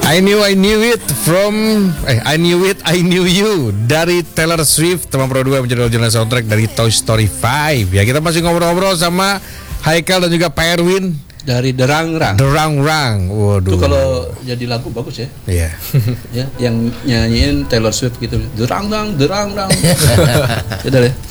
I knew it from I knew you dari Taylor Swift, teman Pro 2 menjadi original soundtrack dari Toy Story 5. Ya, kita masih ngobrol-ngobrol sama Haikal dan juga Pak Erwin dari Derangrang. Waduh. Itu kalau jadi lagu bagus ya. Iya. Ya, yang nyanyiin Taylor Swift gitu. Derangrang. Sudah ya.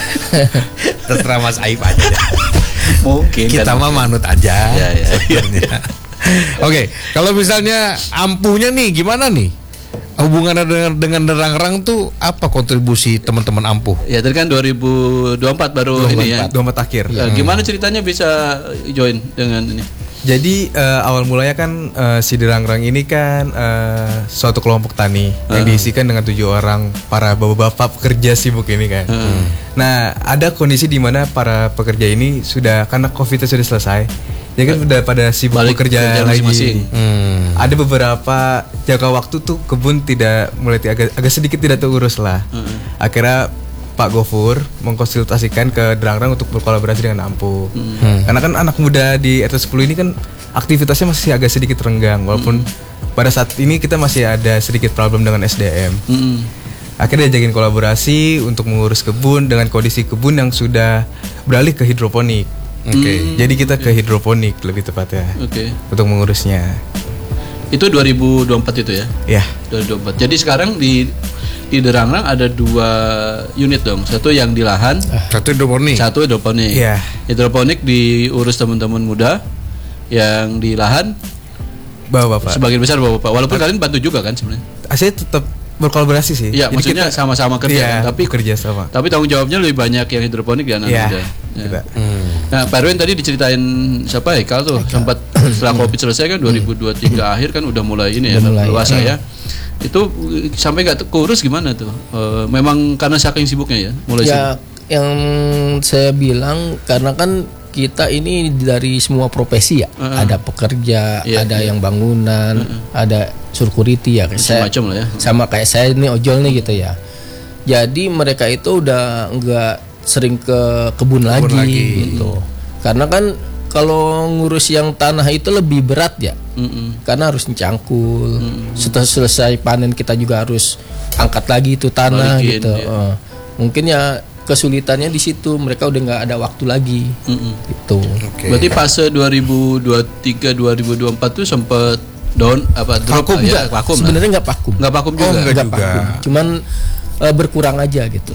Terserah Mas Aib aja deh. Mungkin kita mah manut aja. Iya. Oke, kalau misalnya ampuhnya nih gimana nih? Hubungannya dengan Derangrang tuh apa kontribusi teman-teman ampuh? Ya, tadi kan 2024 baru 24, ini ya. 24 akhir. Gimana ceritanya bisa join dengan ini? Jadi awal mulanya kan si Derangrang ini kan suatu kelompok tani yang diisikan dengan 7 orang para bapak-bapak pekerja sibuk ini kan. Nah, ada kondisi di mana para pekerja ini sudah, karena COVID sudah selesai, ya kan udah pada sibuk bekerja lagi. Ada beberapa jangka waktu tuh kebun mulai agak sedikit tidak terurus lah. Akhirnya Pak Gofur mengkonsultasikan ke Derangrang untuk berkolaborasi dengan Ampuh. Karena kan anak muda di RT 10 ini kan aktivitasnya masih agak sedikit renggang, walaupun pada saat ini kita masih ada sedikit problem dengan SDM. Akhirnya diajakin kolaborasi untuk mengurus kebun dengan kondisi kebun yang sudah beralih ke hidroponik. Jadi kita ke hidroponik lebih tepatnya untuk mengurusnya. Itu 2024 itu ya? Ya. 2024. Jadi sekarang di Derangrang ada 2 unit dong. Satu yang di lahan, satu hidroponik. Iya. Hidroponik diurus teman-teman muda, yang di lahan Bapak-bapak. Sebagian besar bapak-bapak. Walaupun kalian bantu juga kan sebenarnya. Saya tetap berkolaborasi sih. Iya, maksudnya kita sama-sama kerja, tapi kerja sama. Tapi tanggung jawabnya lebih banyak yang hidroponik ya anak muda. Ya. Nah, Pak Erwin tadi diceritain siapa Haikal tuh sempat setelah Covid selesai kan 2023 akhir kan udah mulai ini ya, luasa ya. Itu sampai nggak kurus gimana tuh? Memang karena saking sibuknya ya mulai ya, sibuk. Yang saya bilang karena kan kita ini dari semua profesi ya, ada pekerja, ada yang bangunan, ada security ya, macam-macam lah ya. Sama kayak saya ini ojol nih gitu ya. Jadi mereka itu udah nggak sering ke kebun lagi gitu. Karena kan kalau ngurus yang tanah itu lebih berat ya, karena harus mencangkul. Setelah selesai panen kita juga harus angkat lagi itu tanah. Balikin, gitu. Mungkin ya kesulitannya di situ, mereka udah nggak ada waktu lagi. Gitu. Berarti fase 2023-2024 tuh sempat down apa drop ya? Vakum. Sebenarnya nggak vakum. Nggak vakum juga. Nggak vakum. Cuman berkurang aja gitu.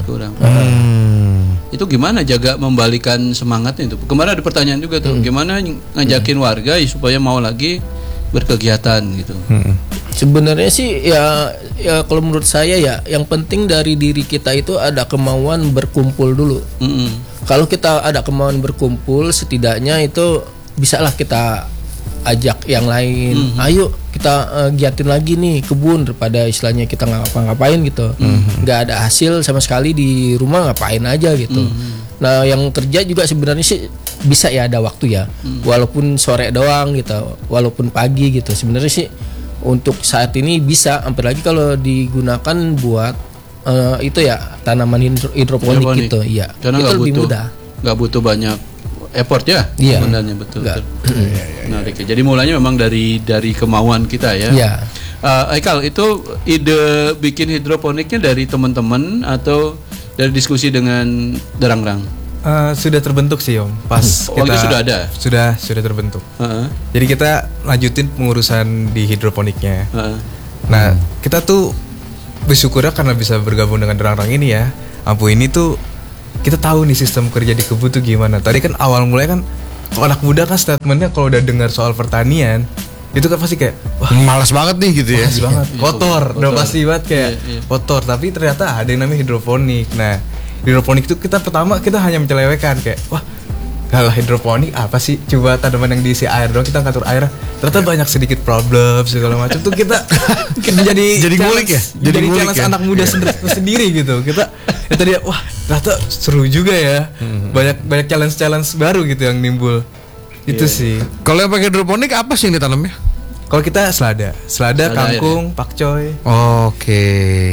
Itu gimana jaga membalikan semangatnya itu? Kemarin ada pertanyaan juga tuh, gimana ngajakin warga supaya mau lagi berkegiatan gitu. Sebenarnya sih ya kalau menurut saya ya yang penting dari diri kita itu ada kemauan berkumpul dulu. Kalau kita ada kemauan berkumpul, setidaknya itu bisalah kita ajak yang lain. Ayo kita giatin lagi nih kebun, daripada istilahnya kita nggak ngapa-ngapain gitu. Nggak ada hasil sama sekali di rumah, ngapain aja gitu. Nah yang kerja juga sebenarnya sih bisa ya ada waktu ya, walaupun sore doang gitu, walaupun pagi gitu. Sebenarnya sih untuk saat ini bisa, hampir lagi kalau digunakan buat itu ya tanaman hidroponik gitu. Iya. Karena itu lebih mudah. Nggak butuh banyak effort ya. Iya. Sebenarnya betul. Menarik. Jadi mulanya memang dari kemauan kita ya. Iya. Haikal, itu ide bikin hidroponiknya dari teman-teman atau dari diskusi dengan Derangrang? Sudah terbentuk sih Om. Pas kita itu sudah ada. Sudah terbentuk. Jadi kita lanjutin pengurusan di hidroponiknya. Nah, kita tuh bersyukur karena bisa bergabung dengan Derangrang ini ya. Ampuh ini tuh kita tahu nih sistem kerja di kebun tuh gimana. Tadi kan awal mulai kan anak muda kan statementnya kalau udah dengar soal pertanian itu kan pasti kayak wah malas banget nih gitu ya. Malas banget. Kotor. Udah pasti banget kayak kotor. Tapi ternyata ada yang namanya hidroponik. Nah, hidroponik itu kita hanya menyelewengkan kayak wah kalau hidroponik apa sih, coba tanaman yang diisi air doang, kita ngatur air, ternyata banyak sedikit problem segala macam tuh kita jadi ngulik ya, jadi challenge anak muda sendiri gitu. Kita ya tadi wah ternyata seru juga ya, banyak challenge baru gitu yang nimbul. Itu sih. Kalau yang pakai hidroponik apa sih yang ditanamnya? Kalau kita selada kangkung, pakcoy. Oke.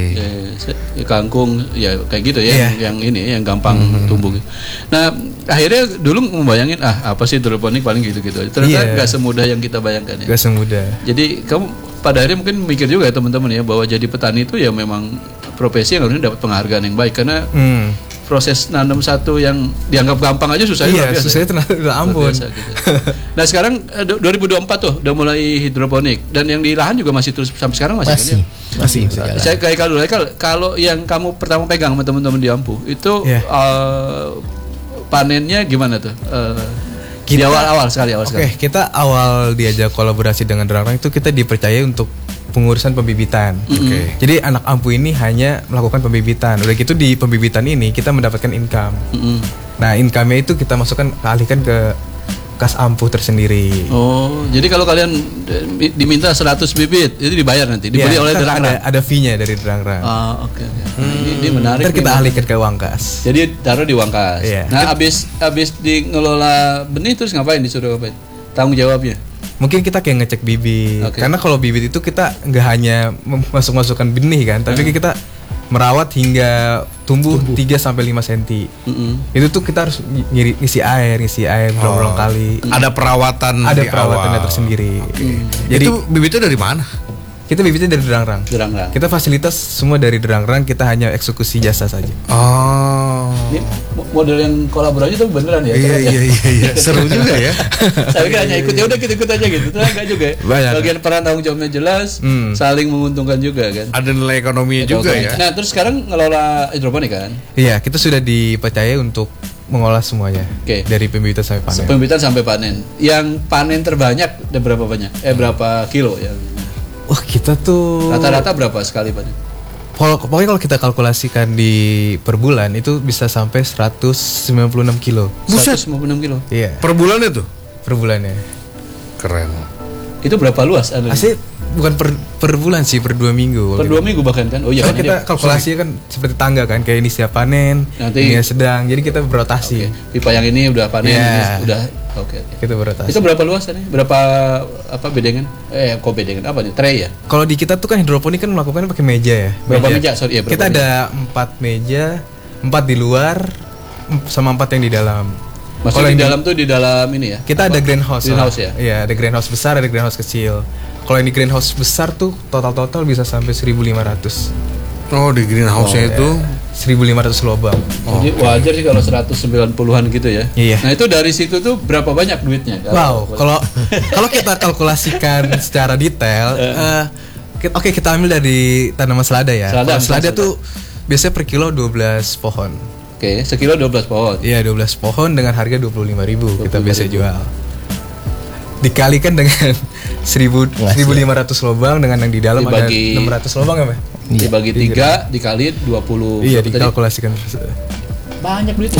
Kangkung ya kayak gitu ya, yang ini yang gampang tumbuh. Nah, akhirnya dulu membayangin apa sih hidroponik paling gitu-gitu. Ternyata nggak semudah yang kita bayangkan ya. Nggak semudah. Jadi kamu pada akhirnya mungkin mikir juga ya teman-teman ya bahwa jadi petani itu ya memang profesi yang harusnya dapat penghargaan yang baik karena proses nanam satu yang dianggap gampang aja susahnya luar biasa. Susahnya ternyata ampun. Biasa, gitu. Nah sekarang 2024 tuh udah mulai hidroponik dan yang di lahan juga masih terus sampai sekarang masih. Saya kayak kalau yang kamu pertama pegang sama teman-teman di Ampuh itu panennya gimana tuh? Di awal sekali. Kita awal diajak kolaborasi dengan Derangrang itu kita dipercaya untuk pengurusan pembibitan. Jadi anak Ampuh ini hanya melakukan pembibitan. Udah gitu di pembibitan ini kita mendapatkan income. Nah, income-nya itu kita alihkan ke kas Ampuh tersendiri. Oh, jadi kalau kalian diminta 100 bibit itu dibayar nanti, dibeli oleh Derangrang. Ada fee-nya dari Derangrang. Oke. Ini menarik. Ntar kita alihkan ke uang kas. Jadi taruh di uang kas. Nah, habis di ngelola benih terus disuruh ngapain? Tanggung jawabnya. Mungkin kita kayak ngecek bibit. Karena kalau bibit itu kita nggak hanya masuk-masukkan benih kan, tapi kita merawat hingga tumbuh 3 sampai 5 cm. Itu tuh kita harus ngisi air berulang kali. Ada perawatan tersendiri. Jadi itu bibitnya dari mana? Kita bibitnya dari Derangrang. Kita fasilitas semua dari Derangrang, kita hanya eksekusi jasa saja. Ini model yang kolaborasi itu beneran ya? Iya. Seru juga ya. Saya kira hanya ikut, ya udah ikut aja gitu. Terus enggak juga ya. Bagian peran tanggung jawabnya jelas, saling menguntungkan juga kan. Ada nilai ekonominya juga ya. Nah, terus sekarang ngelola hidroponik kan? Iya, kita sudah dipercaya untuk mengolah semuanya. Dari pembibitan sampai panen. Pembibitan sampai panen. Yang panen terbanyak ada berapa banyak? Berapa kilo ya? Wah, kita tuh rata-rata berapa sekali panen? Pokoknya kalau kita kalkulasikan per bulan itu bisa sampai 196 kilo. 196 kilo? Iya. Per bulannya tuh? Per bulannya. Keren. Itu berapa luas? Asli bukan per bulan sih, per 2 minggu. Per 2 minggu bahkan kan? Oh iya. Kan kita kalkulasinya kan seperti tangga kan, kayak ini siap panen, ini sedang. Jadi kita berotasi. Pipa yang ini udah panen, ini udah. Oke. Kita berotasi. Itu berapa luas nih? Berapa bedengan? Kok bedengan apa nih? Tray ya? Kalau di kita tuh kan hidroponik kan melakukannya pakai meja ya. Berapa meja? Sorry ya. Kita ada 4 meja, 4 di luar sama 4 yang di dalam. Maksudnya di dalam tuh di dalam ini ya? Kita ada greenhouse. Greenhouse ya? Iya, ada greenhouse besar, ada greenhouse kecil. Kalau yang di greenhouse besar tuh total bisa sampai 1.500. Oh, di greenhouse-nya itu 1.500 lubang. Jadi wajar sih kalau 190-an gitu ya. Iya. Nah, itu dari situ tuh berapa banyak duitnya? Wow, kalau kita kalkulasikan secara detail, kita ambil dari tanaman selada ya. Selada tuh biasanya per kilo 12 pohon. Oke, sekilo 12 pohon. Iya, 12 pohon dengan harga 25.000 kita biasa jual. Dikalikan dengan 1.500 lubang dengan yang di dalam ada 600 lubang apa? Dibagi 3 dikali 20. Iya, dikalkulasikan. Banyak duitnya.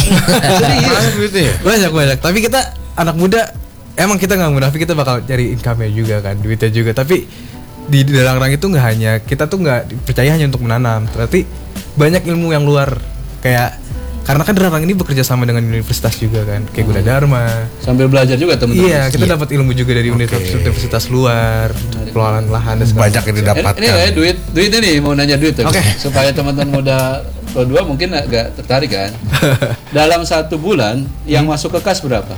Banyak. Tapi kita anak muda, emang kita nggak munafik, kita bakal cari income-nya juga kan, duitnya juga. Tapi di Derangrang itu nggak hanya, kita tuh nggak percaya hanya untuk menanam, tapi banyak ilmu yang luar kayak. Karena kan Derangrang ini bekerja sama dengan universitas juga kan, kayak Gunadarma. Sambil belajar juga teman-teman. Iya, kita dapat ilmu juga dari universitas luar, pengelolaan lahan dan banyak yang didapatkan. Ini duit ini mau nanya duit tuh. Supaya teman-teman muda kedua mungkin agak tertarik kan. Dalam 1 bulan yang masuk ke kas berapa?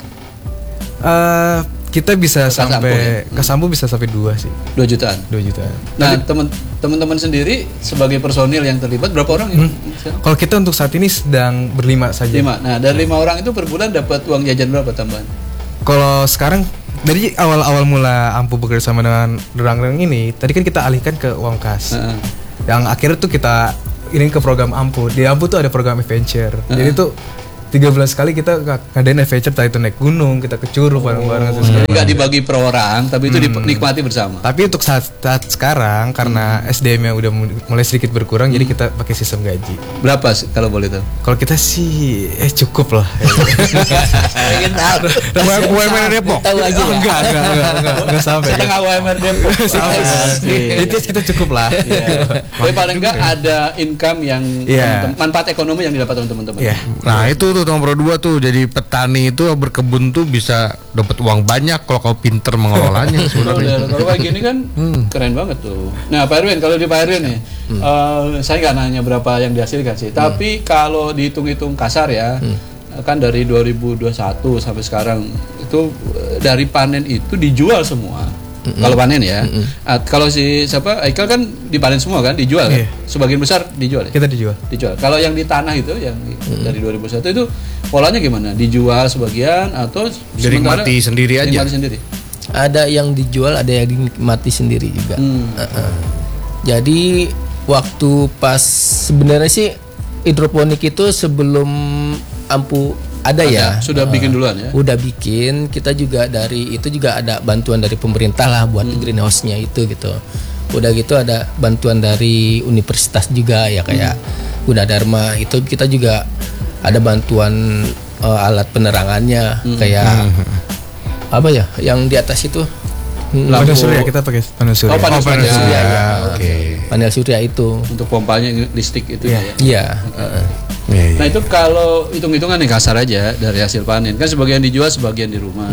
Kita bisa sampai kas Ampuh bisa sampai 2 sih. 2 jutaan. Nah, teman-teman sendiri sebagai personil yang terlibat berapa orang ini? Kalau kita untuk saat ini sedang ber-5 saja. 5. Nah, dari 5 orang itu per bulan dapat uang jajan berapa tambahan? Kalau sekarang dari awal mula Ampuh bekerja sama dengan Derangrang ini, tadi kan kita alihkan ke uang kas. Yang akhirnya tuh kita ini ke program Ampuh. Di Ampuh tuh ada program adventure. Jadi tuh 3 bulan sekali kita ngadain adventure, entah itu naik gunung, kita ke Curug bareng-bareng. Nggak dibagi per orang, tapi itu dinikmati bersama. Tapi untuk saat sekarang karena SDM-nya udah mulai sedikit berkurang, jadi kita pakai sistem gaji. Berapa sih kalau boleh tahu? Kalau kita sih cukup lah. Ingin tahu. UMR Depok. Tahu aja. Enggak sampai. Setengah UMR Depok. Itu kita cukup lah. Tapi paling enggak ada income yang manfaat ekonomi yang didapat oleh teman-teman. Nah, itu tuh tuh nomor 2 tuh, jadi petani itu berkebun tuh bisa dapat uang banyak kalau kau pinter mengelolanya sebenarnya. Kalau kayak gini kan keren banget tuh. Nah Pak Erwin, kalau di Pak Erwin nih, saya nggak nanya berapa yang dihasilkan sih, tapi kalau dihitung-hitung kasar ya, kan dari 2021 sampai sekarang itu dari panen itu dijual semua. Kalau panen ya, kalau si Aikal kan dipanen semua kan, dijual kan? Sebagian besar dijual ya? Kita dijual. Kalau yang di tanah itu, yang dari 2001 itu polanya gimana? Dijual sebagian atau jadi nikmati sendiri aja? Nikmati sendiri. Ada yang dijual, ada yang dinikmati sendiri juga. Jadi waktu pas sebenarnya sih hidroponik itu sebelum ampu ada ya, sudah bikin duluan ya. Udah bikin, kita juga dari itu juga ada bantuan dari pemerintah lah buat greenhouse-nya itu gitu. Udah gitu ada bantuan dari universitas juga ya, kayak Gunadarma itu kita juga ada bantuan alat penerangannya kayak apa ya yang di atas itu panel surya, kita pakai panel surya. Panel surya ya. Oke. Panel surya itu untuk pompanya listrik itu ya. Iya. Nah itu kalau hitung-hitungan yang kasar aja dari hasil panen kan sebagian dijual, sebagian di rumah.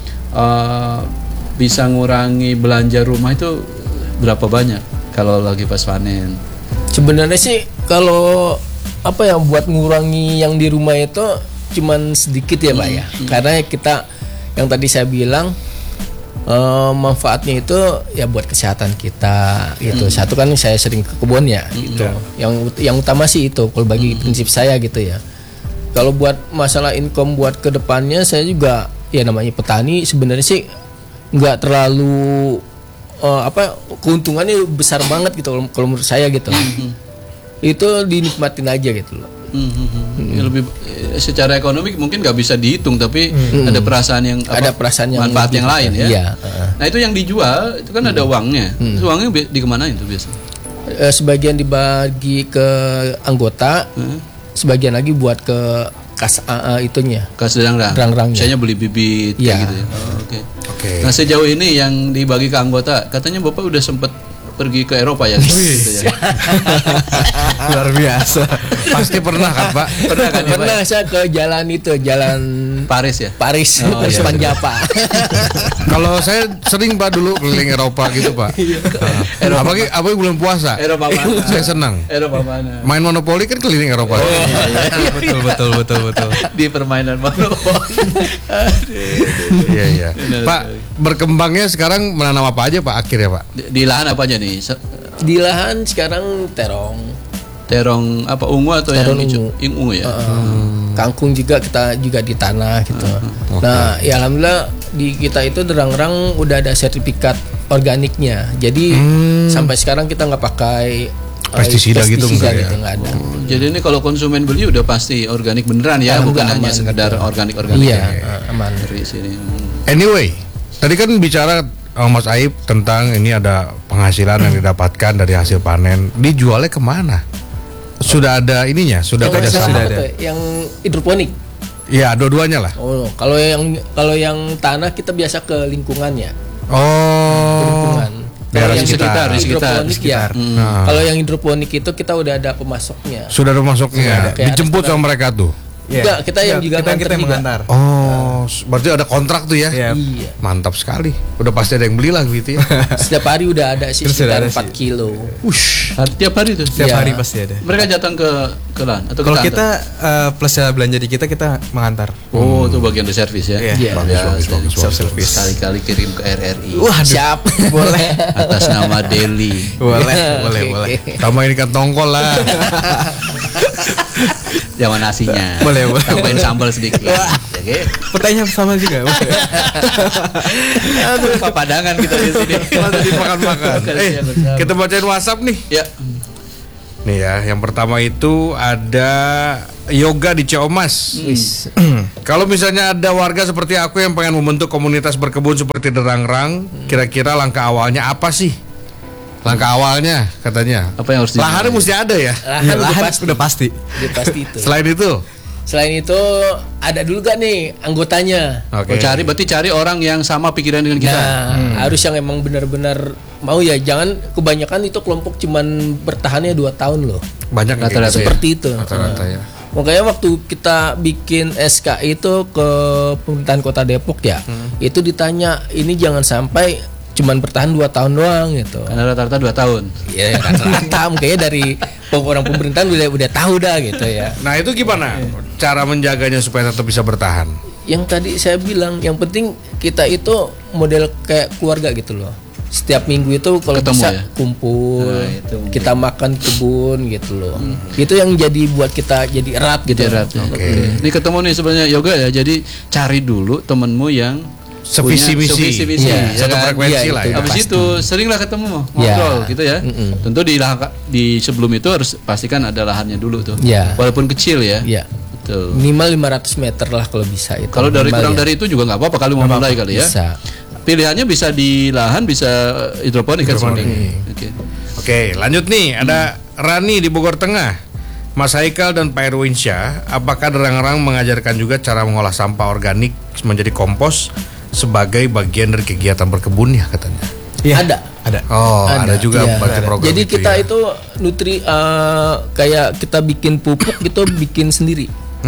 Bisa ngurangi belanja rumah itu berapa banyak kalau lagi pas panen? Sebenarnya sih kalau apa ya buat ngurangi yang di rumah itu cuman sedikit ya Pak ya. Karena kita yang tadi saya bilang manfaatnya itu ya buat kesehatan kita gitu. Satu kan saya sering ke kebun ya gitu. Yang utama sih itu kalau bagi prinsip saya gitu ya. Kalau buat masalah income buat kedepannya saya juga ya namanya petani sebenarnya sih nggak terlalu keuntungannya besar banget gitu kalau menurut saya gitu. Itu dinikmatin aja gitu loh. Ya lebih secara ekonomi mungkin nggak bisa dihitung, tapi ada perasaan yang manfaat yang lain ya. Iya. Nah itu yang dijual itu kan ada uangnya. Uangnya dikemanain tuh biasa? Sebagian dibagi ke anggota, sebagian lagi buat ke kas itunya. Kas rang-rangnya. Misalnya beli bibit kayak gitu ya. Oke. Nah sejauh ini yang dibagi ke anggota, katanya Bapak udah sempet pergi ke Eropa ya gitu ya. Luar biasa. Pasti pernah kan Pak? Pernah saya ke jalan Paris ya. Paris, Depan Java. Kalau saya sering Pak dulu keliling Eropa gitu Pak. Apalagi bulan puasa. Eropa mana? Saya senang. Eropa mana? Main monopoli kan keliling Eropa. Betul. Di permainan monopoli. Iya. Pak, berkembangnya sekarang menanam apa aja Pak akhirnya Pak? Di lahan apa aja nih? Di lahan sekarang terong apa ungu atau terong yang ungu ya? Kangkung juga kita juga di tanah gitu. Nah, ya alhamdulillah di kita itu derang-rang udah ada sertifikat organiknya. Jadi sampai sekarang kita nggak pakai pestisida gitu enggak ada. Jadi ini kalau konsumen beli udah pasti organik beneran ya, bukan hanya sekedar organik. Iya, aman dari sini. Anyway, tadi kan bicara Mas Aib tentang ini ada penghasilan yang didapatkan dari hasil panen, dijualnya kemana? Sudah ada ininya, sudah ada. Yang hidroponik. Ya, dua-duanya lah. Oh, kalau yang tanah kita biasa ke lingkungannya. Lingkungan. Daerah yang sekitar. Ya. Kalau yang hidroponik itu kita udah ada pemasoknya. Sudah ada pemasoknya. Dijemput sama mereka tuh. Enggak, kita yang juga kita yang mengantar. Oh, berarti ada kontrak tuh ya? Iya. Mantap sekali. Udah pasti ada yang beli lah gitu ya. Setiap hari udah ada sih sekitar 4 kilo. Tiap hari tuh? Setiap hari pasti ada. Mereka datang ke lahan atau kalau kita plus belanja di kita mengantar. Oh, itu bagian dari servis ya? Iya. Bagus. Service. Sekali-kali kirim ke RRI. Wah, siap. Boleh. Atas nama Deli. Boleh. Tambah ini kan tongkol lah. Jangan nasinya. Boleh. Tambahin sambal sedikit. Oke. Pertanyaan sama juga. Aduh, papadangan kita di sini. Masih dimakan-makan. Kita bacain WhatsApp nih. Ya. Nih ya, yang pertama itu ada Yoga di Ciamas. Kalau misalnya ada warga seperti aku yang pengen membentuk komunitas berkebun seperti Derangrang, kira-kira langkah awalnya apa sih? Langkah awalnya katanya. Apa yang harus lahannya mesti ada ya? Lahan udah pasti. Itu. Selain itu ada dulu gak nih anggotanya? Oke. Berarti cari orang yang sama pikiran dengan kita. Harus yang emang benar-benar mau ya. Jangan kebanyakan itu kelompok cuman bertahannya 2 tahun loh. Banyak rata-rata seperti itu. Rata-rata ya. Makanya waktu kita bikin SK itu ke pemerintahan Kota Depok ya, itu ditanya ini jangan sampai cuman bertahan 2 tahun doang gitu. Karena rata-rata 2 tahun. Ya rata-rata mungkin dari orang pemerintahan udah tahu dah gitu ya. Nah itu gimana cara menjaganya supaya tetap bisa bertahan? Yang tadi saya bilang, yang penting kita itu model kayak keluarga gitu loh. Setiap minggu itu kalau Ketemu bisa ya? kumpul, Nah, itu mungkin. kita makan di kebun gitu loh. Itu yang jadi buat kita jadi erat gitu. Erat, ya. Oke. Ini ketemu nih sebenarnya yoga ya. Jadi cari dulu temenmu yang Sevisi punya misi. sevisi-misi, Iya, ya satu kan? frekuensi Iya, lah itu. ya. Habis Pasti. itu seringlah ketemu ngobrol Ya. gitu ya. Tentu di sebelum itu harus pastikan ada lahannya dulu tuh. Ya. Walaupun kecil ya. Iya. Betul. Minimal 500 meter lah kalau bisa itu. Kalau dari Minimal kurang ya. dari itu juga nggak apa-apa kali mau mulai kali ya. Bisa. Pilihannya bisa di lahan, bisa hidroponik kan Hidroponik. sebenarnya. Oke. Oke, lanjut nih. Ada Rani di Bogor Tengah. Mas Haikal dan Pak Erwinsyah, apakah Derang-Rang mengajarkan juga cara mengolah sampah organik menjadi kompos sebagai bagian dari kegiatan berkebun ya katanya? Ada. Ada. Oh, ada juga iya. berarti program Jadi itu kita ya. itu kayak kita bikin pupuk gitu bikin sendiri.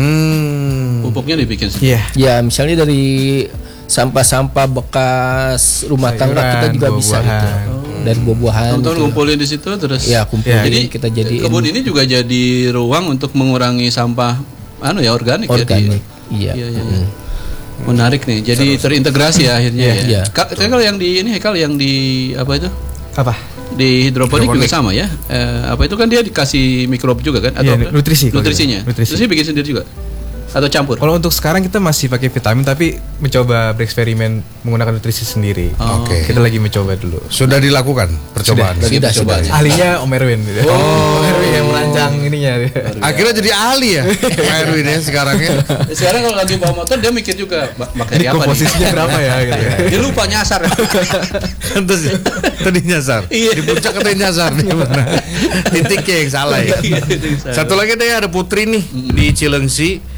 Pupuknya dibikin sendiri. Iya. Ya misalnya dari sampah-sampah bekas rumah tangga kita juga bisa buah-buahan. gitu. Dari buah-buahan. Teman-teman gitu. ngumpulin di situ terus. Ya kumpulin Jadi kita jadiin kebun ini juga jadi ruang untuk mengurangi sampah organik, ya. organik. Iya. Iya. Menarik nih. Jadi terintegrasi ya akhirnya ya. Iya. Kalau yang di ini Haikal yang di apa itu? Apa? Di hidroponik juga Hidroponik. sama ya. Apa itu kan dia dikasih mikrob juga kan? Atau Iya, nutrisi kalau nutrisinya. gitu. Nutrisi. Nutrisi bikin sendiri juga. Atau campur? Kalau untuk sekarang kita masih pakai vitamin tapi mencoba bereksperimen menggunakan nutrisi sendiri. Oke. Kita lagi mencoba dulu. Sudah dilakukan percobaan. Lagi Sudah, percobaannya. Ahlinya Om Erwin. Om Erwin yang merancang ininya. Akhirnya jadi ahli ya Pak Erwin ya sekarang ya. Sekarang kalau lagi bawa motor dia mikir juga pakai Ini apa nih? komposisinya berapa ya gitu ya. Dia lupa nyasar. Terus tadi nyasar. Di puncak katanya nyasar di mana? Titiknya yang salah ya. Satu lagi deh ada Putri nih di Cilengsi.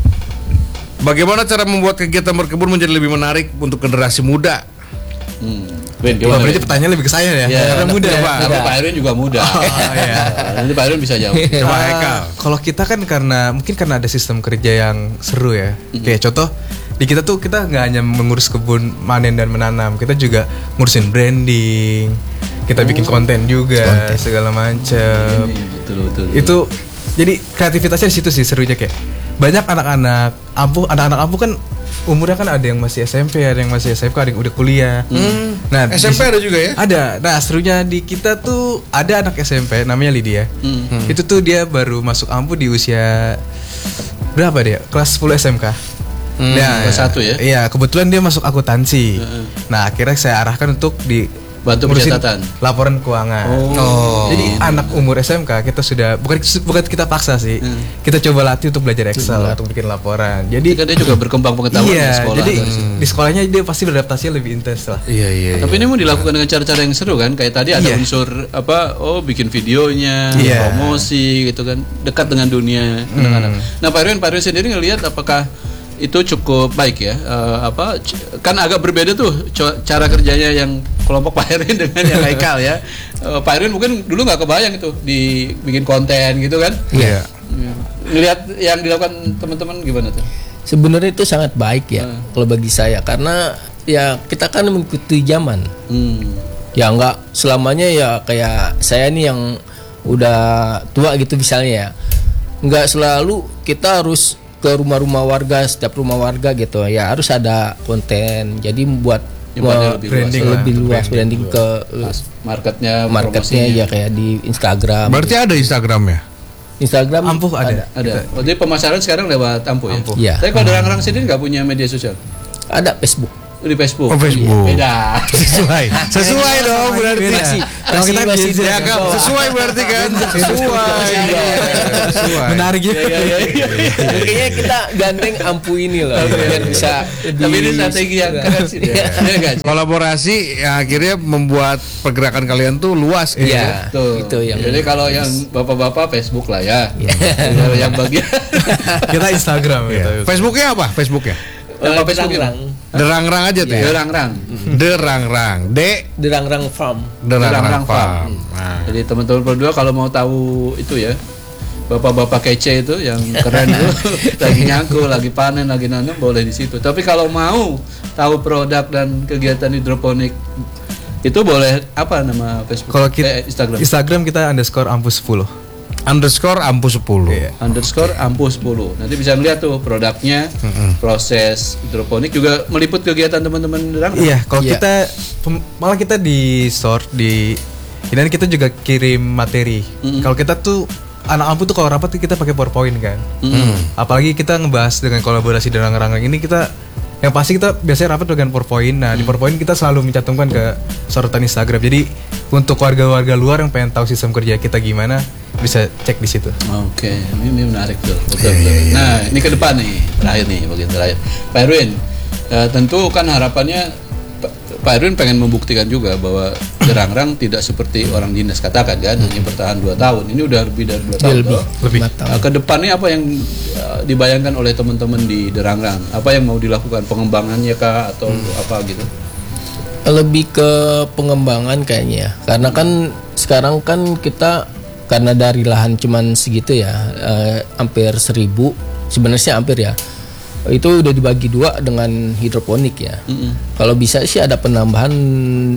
Bagaimana cara membuat kegiatan berkebun menjadi lebih menarik untuk generasi muda? Ben, Wah, gimana? berarti pertanyaan lebih ke saya ya. Ya, Karena muda ya. Tapi Pak Erwin juga muda. Nanti Pak Erwin bisa jawab. Coba Haikal. Kalau kita kan mungkin karena ada sistem kerja yang seru ya. Kayak contoh di kita tuh kita nggak hanya mengurus kebun manen dan menanam, kita juga ngurusin branding, kita bikin konten juga segala macam. Betul. Itu jadi kreativitasnya di situ sih serunya kayak banyak anak-anak ampuh kan umurnya kan ada yang masih SMP, ada yang masih SMK, ada yang udah kuliah. Nah, SMP ada juga ya? Ada. Nah, serunya di kita tuh ada anak SMP namanya Lydia. Itu tuh dia baru masuk ampuh di usia berapa dia? Kelas 10 SMK. Nah, kelas 1 ya? Iya, kebetulan dia masuk akuntansi. Nah, akhirnya saya arahkan untuk Bantu ngurusin pencatatan. laporan keuangan. Oh. Jadi anak umur SMK kita sudah bukan kita paksa sih. Kita coba latih untuk belajar Excel, untuk bikin laporan. Jadi Kan dia juga berkembang pengetahuan di iya, sekolah. jadi dari situ. di sekolahnya dia pasti beradaptasinya lebih intens lah. Iya. Tapi ini mau dilakukan dengan cara-cara yang seru kan? Kayak tadi ada Iya. unsur bikin videonya, Iya. promosi gitu kan, dekat dengan dunia anak-anak. Nah, Pak Erwin sendiri ngelihat apakah itu cukup baik ya? Kan agak berbeda tuh cara kerjanya yang kelompok Pak Erwin dengan yang Haikal ya. Pak Erwin mungkin dulu nggak kebayang itu dibikin konten gitu kan? Iya. Ngelihat yang dilakukan teman-teman gimana tuh? Sebenarnya itu sangat baik ya kalau bagi saya karena ya kita kan mengikuti zaman. Ya nggak selamanya ya kayak saya nih yang udah tua gitu misalnya ya. Nggak selalu kita harus ke rumah-rumah warga, setiap rumah warga gitu ya harus ada konten. Jadi membuat lebih luas branding ke marketnya ya kayak di Instagram. Berarti ada Instagramnya? Instagram Ampuh ada. ada. Jadi pemasaran sekarang lewat Ampuh ya. Iya. Tapi kalau Derang-Rang sendiri nggak punya media sosial Ada Facebook. di Facebook. Oh, Facebook. Beda. Sesuai dong berarti. Kalau kita masih Gen Z, Ya kan sesuai berarti kan? Sesuai. menarik gitu. Kayaknya kita gandeng Ampuh ini loh biar bisa Tapi ini strategi yang keren sih. Iya nggak sih? Kolaborasi ya akhirnya membuat pergerakan kalian tuh luas gitu. Iya, Tuh. itu yang Jadi kalau yang bapak-bapak Facebook lah ya. Kalau yang bagian Kita Instagram gitu. Facebooknya apa? Facebooknya? Nama Facebooknya Derang-rang aja tuh ya. Derang-Rang. Derang-rang. Derang-rang Farm. Derang-rang Derang-rang farm. Farm. Jadi teman-teman berdua kalau mau tahu itu ya bapak-bapak kece itu yang keren tuh lagi nyangkul, lagi panen, lagi nanam boleh di situ. Tapi kalau mau tahu produk dan kegiatan hidroponik itu boleh apa nama Facebook? Kalau kita Instagram kita _ampu10. _ampu10. Iya. _ampu10. Nanti bisa melihat tuh produknya, proses hidroponik juga meliput kegiatan teman-teman Derang. Iya, kalau kita malah kita di store di ini kita juga kirim materi. Kalau kita tuh anak Ampu tuh kalau rapat kita pakai PowerPoint kan. Apalagi kita ngebahas dengan kolaborasi Derang-Ranggang ini kita yang pasti kita biasanya rapat dengan PowerPoint. Nah, di PowerPoint kita selalu mencantumkan ke sorotan Instagram. Jadi untuk warga-warga luar yang pengen tahu sistem kerja kita gimana bisa cek di situ. Oke, ini menarik tuh. Betul. Nah, ini ke depan nih, terakhir nih, bagian terakhir. Pak Erwin, tentu kan harapannya Pak Erwin pengen membuktikan juga bahwa Derangrang tidak seperti orang dinas katakan kan, hanya bertahan 2 tahun. Ini udah lebih dari 2 tahun. Lebih. Ke depannya apa yang dibayangkan oleh teman-teman di Derangrang? Apa yang mau dilakukan, pengembangannya kah atau apa gitu? Lebih ke pengembangan kayaknya ya. Karena kan sekarang kan kita karena dari lahan cuman segitu ya, hampir 1000, sebenarnya hampir ya. Itu udah dibagi 2 dengan hidroponik ya. Kalau bisa sih ada penambahan